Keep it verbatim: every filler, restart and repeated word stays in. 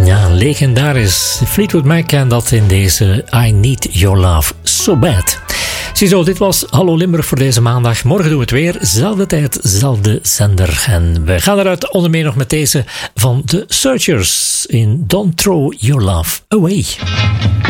Ja, legendarisch. Fleetwood Mac en dat in deze I Need Your Love So Bad. Ziezo, dit was Hallo Limburg voor deze maandag. Morgen doen we het weer. Zelfde tijd, zelfde zender. En we gaan eruit onder meer nog met deze van The Searchers in Don't Throw Your Love Away.